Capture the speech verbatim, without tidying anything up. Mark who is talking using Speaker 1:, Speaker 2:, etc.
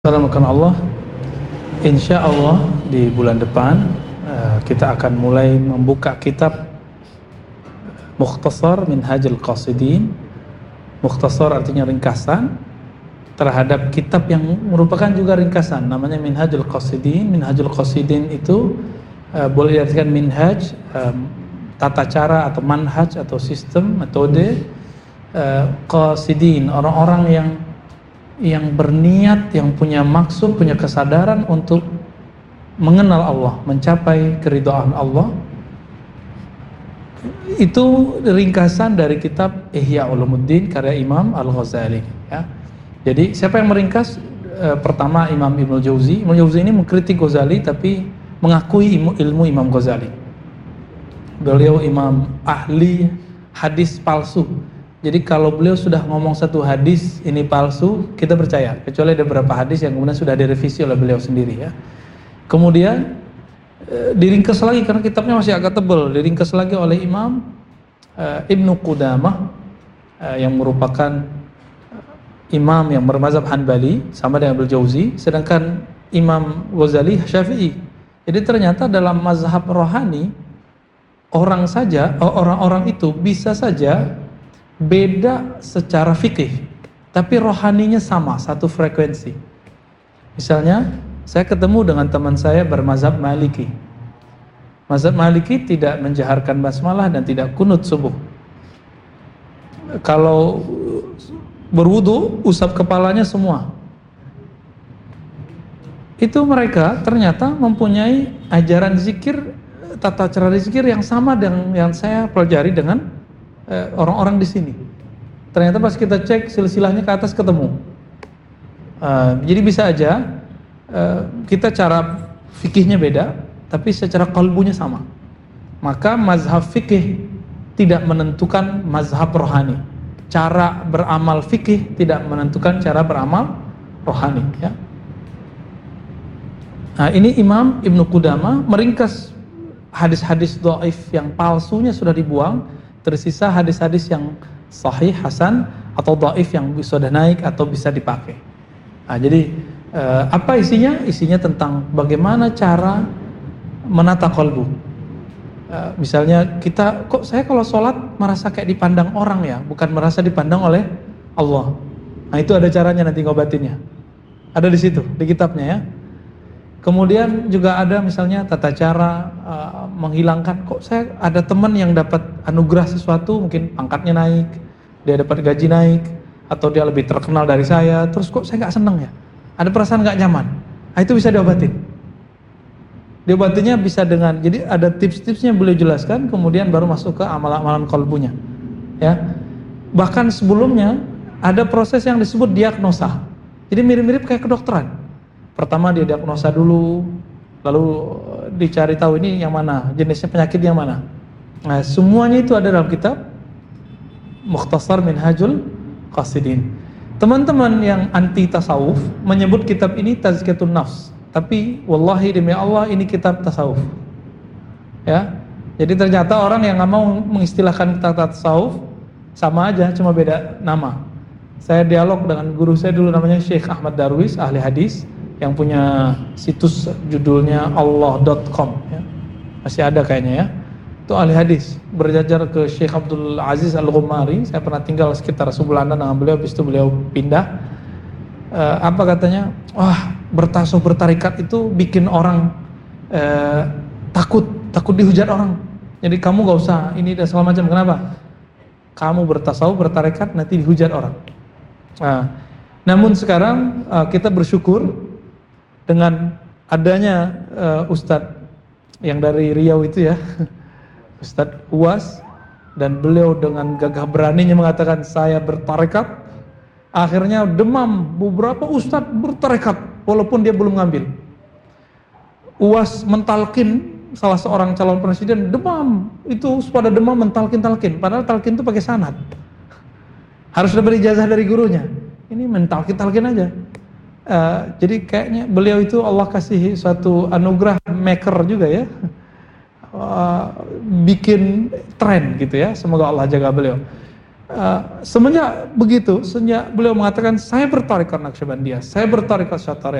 Speaker 1: Assalamualaikum Allah. Insya Allah di bulan depan uh, kita akan mulai membuka kitab Mukhtasar Minhajul Qasidin. Mukhtasar artinya ringkasan terhadap kitab yang merupakan juga ringkasan, namanya Minhajul Qasidin. Minhajul Qasidin itu uh, boleh diartikan minhaj, um, tata cara atau manhaj atau sistem, metode uh, qasidin, orang-orang yang yang berniat, yang punya maksud, punya kesadaran untuk mengenal Allah, mencapai keridhaan Allah. Itu ringkasan dari kitab Ihya Ulumuddin karya Imam Al-Ghazali, ya. Jadi siapa yang meringkas? E, pertama Imam Ibnu Jauzi. Ibnu Jauzi ini mengkritik Ghazali tapi mengakui ilmu, ilmu Imam Ghazali. Beliau imam ahli hadis palsu. Jadi kalau beliau sudah ngomong satu hadis ini palsu, kita percaya. Kecuali ada beberapa hadis yang kemudian sudah direvisi oleh beliau sendiri, ya. Kemudian e, diringkas lagi karena kitabnya masih agak tebal. Diringkas lagi oleh Imam e, Ibnu Qudamah e, yang merupakan imam yang bermazhab Hanbali sama dengan Al-Jauzi. Sedangkan Imam Ghazali Syafi'i. Jadi ternyata dalam mazhab rohani orang saja, orang-orang itu bisa saja beda secara fikih, tapi rohaninya sama, satu frekuensi. Misalnya, saya ketemu dengan teman saya bermazhab Maliki. Mazhab Maliki tidak menjaharkan basmalah dan tidak kunut subuh. Kalau berwudu, usap kepalanya semua. Itu mereka ternyata mempunyai ajaran zikir, tata cara zikir yang sama dengan yang saya pelajari dengan orang-orang di sini. Ternyata pas kita cek silsilahnya ke atas ketemu. Uh, jadi bisa aja uh, kita cara fikihnya beda, tapi secara qalbunya sama. Maka mazhab fikih tidak menentukan mazhab rohani. Cara beramal fikih tidak menentukan cara beramal rohani, ya. Nah, ini Imam Ibnu Qudamah meringkas hadis-hadis dhaif yang palsunya sudah dibuang. Tersisa hadis-hadis yang sahih, hasan, atau dhaif yang sudah naik atau bisa dipakai. Nah, jadi eh, apa isinya? Isinya tentang bagaimana cara menata qalbu. Eh, misalnya kita, kok saya kalau sholat merasa kayak dipandang orang, ya, bukan merasa dipandang oleh Allah. Nah, itu ada caranya nanti ngobatinnya. Ada di situ, di kitabnya, ya. Kemudian juga ada misalnya tata cara uh, menghilangkan, kok saya ada teman yang dapat anugerah sesuatu, mungkin pangkatnya naik, dia dapat gaji naik, atau dia lebih terkenal dari saya, terus kok saya nggak seneng, ya, ada perasaan nggak nyaman. Nah, itu bisa diobatin. Diobatinnya bisa dengan, jadi ada tips-tipsnya boleh jelaskan, kemudian baru masuk ke amalan-amalan qalbunya, ya. Bahkan sebelumnya ada proses yang disebut diagnosa. Jadi mirip-mirip kayak kedokteran. Pertama dia diagnosa dulu, lalu dicari tahu ini yang mana, jenisnya penyakit yang mana. Nah, semuanya itu ada dalam kitab Mukhtasar Minhajul Qasidin. Teman-teman yang anti tasawuf menyebut kitab ini Tazkiyatun Nafs, tapi wallahi demi Allah ini kitab tasawuf, ya. Jadi ternyata orang yang nggak mau mengistilahkan kitab tasawuf sama aja, cuma beda nama. Saya dialog dengan guru saya dulu namanya Syekh Ahmad Darwis, ahli hadis, yang punya situs judulnya Allah dot com, ya. Masih ada kayaknya, ya. Itu ahli hadis, berjajar ke Syekh Abdul Aziz Al-Ghumari. Saya pernah tinggal sekitar sebulanan dengan beliau, habis itu beliau pindah. E, apa katanya? Wah, bertasawuf bertarikat itu bikin orang e, takut, takut dihujat orang. Jadi kamu gak usah ini dan segala macam. Kenapa? Kamu bertasawuf bertarikat nanti dihujat orang. Nah, namun sekarang e, kita bersyukur dengan adanya uh, Ustadz yang dari Riau itu, ya, Ustadz Uwas, dan beliau dengan gagah beraninya mengatakan saya bertarekat, akhirnya demam beberapa Ustadz bertarekat walaupun dia belum ngambil. Uwas mentalkin salah seorang calon presiden, demam, itu pada demam mentalkin-talkin, padahal talkin itu pakai sanad, harus dapat ijazah dari gurunya. Ini mentalkin-talkin aja. Uh, jadi kayaknya beliau itu Allah kasih suatu anugerah maker juga, ya, uh, bikin tren gitu, ya. Semoga Allah jaga beliau. Uh, semenjak begitu, semenjak beliau mengatakan saya bertarekat Naqsyabandiyah, saya bertarekat Syatariah,